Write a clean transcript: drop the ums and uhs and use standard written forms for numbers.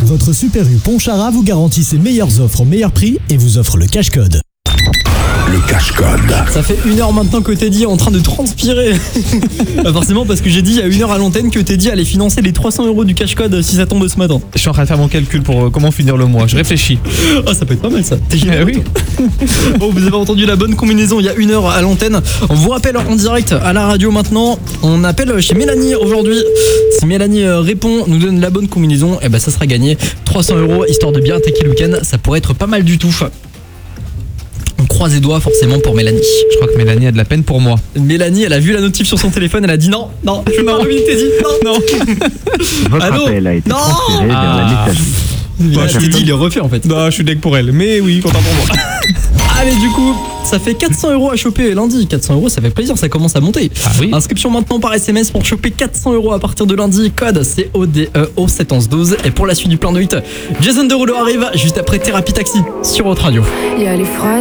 Votre Super U Pontcharra vous garantit ses meilleures offres au meilleur prix et vous offre le cash code. Le cash code. Ça fait 1 heure maintenant que Teddy est en train de transpirer. Bah forcément parce que j'ai dit il y a 1 heure à l'antenne que Teddy allait financer les 300 € du cash code si ça tombe ce matin. Je suis en train de faire mon calcul pour comment finir le mois. Je réfléchis. Oh, ça peut être pas mal ça. T'es génial. Oui. Bon, vous avez entendu la bonne combinaison il y a 1 heure à l'antenne. On vous rappelle en direct à la radio maintenant. On appelle chez Mélanie aujourd'hui. Si Mélanie répond, nous donne la bonne combinaison, et ben ça sera gagné 300 € histoire de bien attaquer le week-end. Ça pourrait être pas mal du tout. On croise les doigts forcément pour Mélanie. Je crois que Mélanie a de la peine pour moi. Mélanie, elle a vu la notif sur son téléphone, elle a dit non, je veux pas revenir Teddy, non. Votre Allô appel a été Non transféré vers la messagerie. Teddy, il est refait en fait. Non, je suis deg pour elle. Mais oui, content pour moi. Allez, du coup, ça fait 400 € à choper lundi. 400 €, ça fait plaisir, ça commence à monter. Ah oui. Inscription maintenant par SMS pour choper 400 € à partir de lundi. Code CODE au 71112. Et pour la suite du plan de 8, Jason Derulo arrive juste après Thérapie Taxi sur Haute Radio. Il y a les phrases.